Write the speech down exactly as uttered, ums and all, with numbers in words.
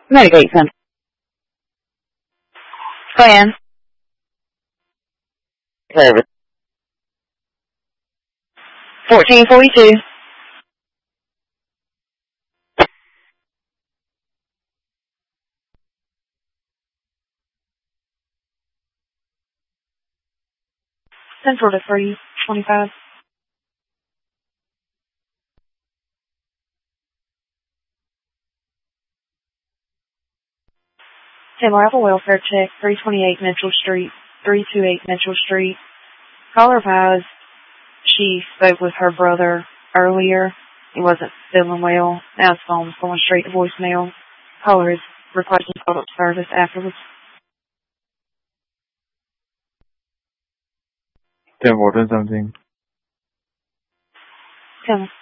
Medicaid Center. Plan. Service. fourteen forty-two. Central to three twenty-five. Tim Rifle Welfare Check, three twenty-eight Mitchell Street, three twenty-eight Mitchell Street. Caller advised she spoke with her brother earlier. He wasn't feeling well. Now his phone's going straight to voicemail. Caller is requesting follow-up service afterwards. ten fourteen seventeen. Tim.